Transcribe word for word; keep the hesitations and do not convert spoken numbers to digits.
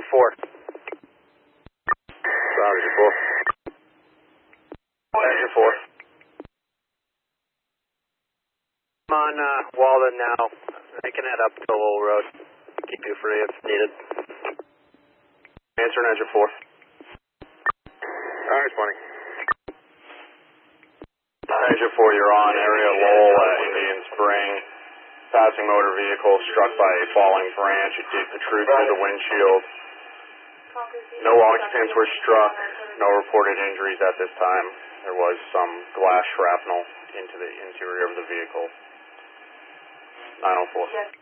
four. Roger four. Roger four. I'm on uh, Walden now. I can head up to Lowell Road. Keep you free if needed. Answer Azure four. Alright, responding. Azure four, you're on. Area Lowell at Indian Spring. Passing motor vehicle struck by a falling branch. It did protrude through the windshield. No occupants were struck. No reported injuries at this time. There was some glass shrapnel into the interior of the vehicle. nine oh four.